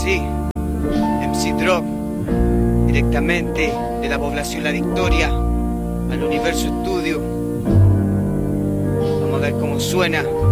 Sí, MC Drop, directamente de la población La Victoria al Universo Estudio. Vamos a ver cómo suena.